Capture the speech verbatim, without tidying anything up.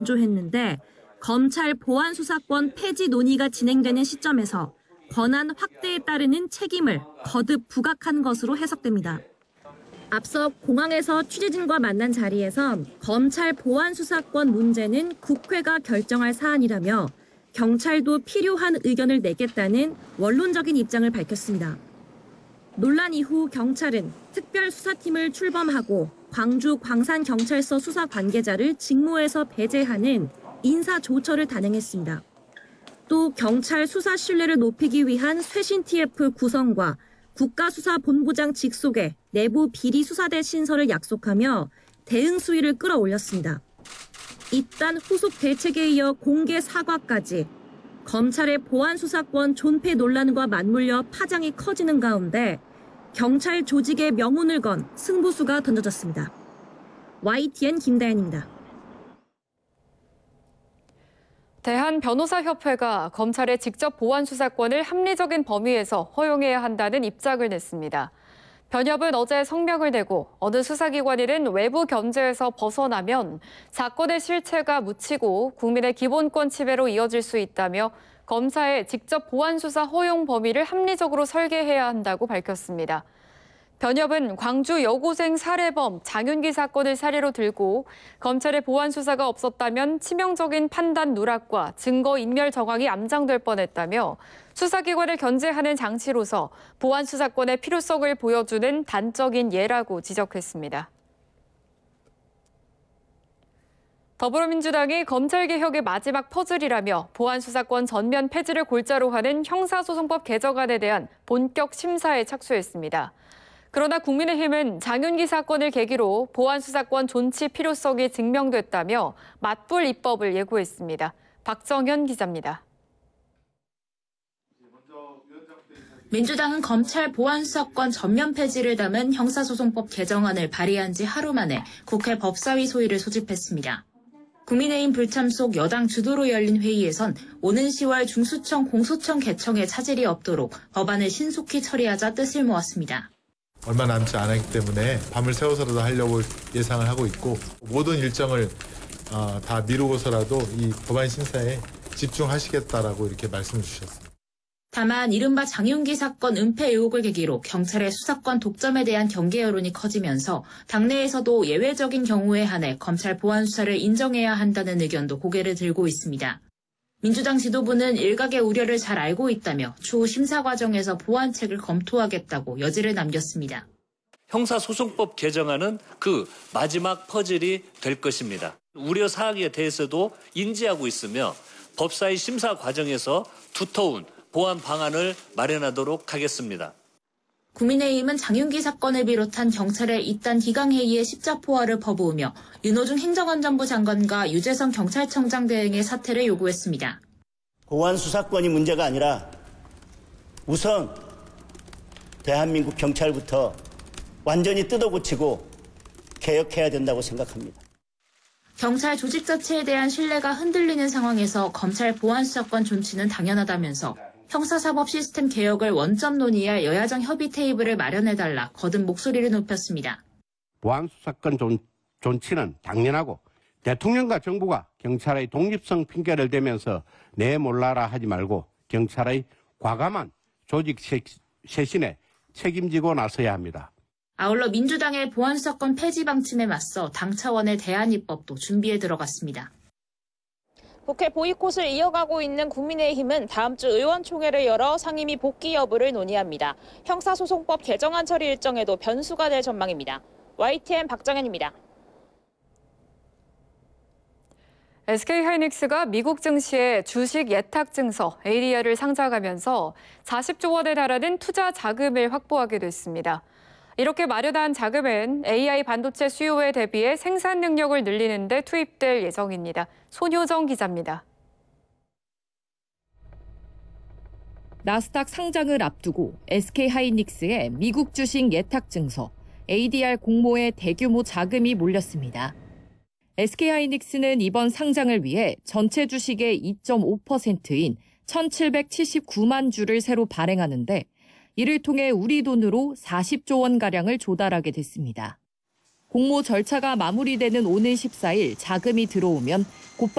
조했는데 검찰 보안 수사권 폐지 논의가 진행되는 시점에서 권한 확대에 따르는 책임을 거듭 부각한 것으로 해석됩니다. 앞서 공항에서 취재진과 만난 자리에서 검찰 보안 수사권 문제는 국회가 결정할 사안이라며 경찰도 필요한 의견을 내겠다는 원론적인 입장을 밝혔습니다. 논란 이후 경찰은 특별수사팀을 출범하고 광주 광산경찰서 수사 관계자를 직무에서 배제하는 인사조처를 단행했습니다. 또 경찰 수사 신뢰를 높이기 위한 쇄신 티에프 구성과 국가수사본부장 직속의 내부 비리수사대 신설을 약속하며 대응 수위를 끌어올렸습니다. 이딴 후속 대책에 이어 공개 사과까지 검찰의 보안수사권 존폐 논란과 맞물려 파장이 커지는 가운데 경찰 조직의 명운을 건 승부수가 던져졌습니다. 와이티엔 김다현입니다. 대한변호사협회가 검찰의 직접 보안 수사권을 합리적인 범위에서 허용해야 한다는 입장을 냈습니다. 변협은 어제 성명을 내고 어느 수사기관이든 외부 견제에서 벗어나면 사건의 실체가 묻히고 국민의 기본권 침해로 이어질 수 있다며 검사의 직접 보안 수사 허용 범위를 합리적으로 설계해야 한다고 밝혔습니다. 변협은 광주 여고생 살해범 장윤기 사건을 사례로 들고 검찰의 보안 수사가 없었다면 치명적인 판단 누락과 증거 인멸 정황이 암장될 뻔했다며 수사기관을 견제하는 장치로서 보안 수사권의 필요성을 보여주는 단적인 예라고 지적했습니다. 더불어민주당이 검찰개혁의 마지막 퍼즐이라며 보안수사권 전면 폐지를 골자로 하는 형사소송법 개정안에 대한 본격 심사에 착수했습니다. 그러나 국민의힘은 장윤기 사건을 계기로 보안수사권 존치 필요성이 증명됐다며 맞불 입법을 예고했습니다. 박정현 기자입니다. 민주당은 검찰 보안수사권 전면 폐지를 담은 형사소송법 개정안을 발의한 지 하루 만에 국회 법사위 소위를 소집했습니다. 국민의힘 불참속 여당 주도로 열린 회의에선 오는 시월 중수청 공소청 개청에 차질이 없도록 법안을 신속히 처리하자 뜻을 모았습니다. 얼마 남지 않았기 때문에 밤을 새워서라도 하려고 예상을 하고 있고 모든 일정을 어, 다 미루고서라도 이 법안 심사에 집중하시겠다라고 이렇게 말씀을 주셨습니다. 다만 이른바 장윤기 사건 은폐 의혹을 계기로 경찰의 수사권 독점에 대한 경계 여론이 커지면서 당내에서도 예외적인 경우에 한해 검찰 보안 수사를 인정해야 한다는 의견도 고개를 들고 있습니다. 민주당 지도부는 일각의 우려를 잘 알고 있다며 추후 심사 과정에서 보완책을 검토하겠다고 여지를 남겼습니다. 형사소송법 개정안은 그 마지막 퍼즐이 될 것입니다. 우려 사항에 대해서도 인지하고 있으며 법사위 심사 과정에서 두터운 보완 방안을 마련하도록 하겠습니다. 국민의힘은 장윤기 사건을 비롯한 경찰의 이딴 기강회의에 십자포화를 퍼부으며 윤호중 행정안전부 장관과 유재성 경찰청장 대행의 사퇴를 요구했습니다. 보안 수사권이 문제가 아니라 우선 대한민국 경찰부터 완전히 뜯어고치고 개혁해야 된다고 생각합니다. 경찰 조직 자체에 대한 신뢰가 흔들리는 상황에서 검찰 보안 수사권 존치는 당연하다면서 형사사법 시스템 개혁을 원점 논의할 여야정 협의 테이블을 마련해달라 거듭 목소리를 높였습니다. 보안수사권 존, 존치는 당연하고 대통령과 정부가 경찰의 독립성 핑계를 대면서 내 몰라라 하지 말고 경찰의 과감한 조직 쇄신에 책임지고 나서야 합니다. 아울러 민주당의 보안수사권 폐지 방침에 맞서 당 차원의 대안 입법도 준비에 들어갔습니다. 국회 보이콧을 이어가고 있는 국민의힘은 다음 주 의원총회를 열어 상임위 복귀 여부를 논의합니다. 형사소송법 개정안 처리 일정에도 변수가 될 전망입니다. 와이티엔 박정현입니다. 에스케이하이닉스가 미국 증시에 주식 예탁 증서 에이디알을 상장하면서 사십조 원에 달하는 투자 자금을 확보하게 됐습니다. 이렇게 마련한 자금은 에이아이 반도체 수요에 대비해 생산 능력을 늘리는 데 투입될 예정입니다. 손효정 기자입니다. 나스닥 상장을 앞두고 에스케이하이닉스의 미국 주식 예탁 증서 에이디알 공모에 대규모 자금이 몰렸습니다. 에스케이하이닉스는 이번 상장을 위해 전체 주식의 이 점 오 퍼센트인 천칠백칠십구만 주를 새로 발행하는데 이를 통해 우리 돈으로 사십조 원가량을 조달하게 됐습니다. 공모 절차가 마무리되는 오는 십사 일 자금이 들어오면 곧바로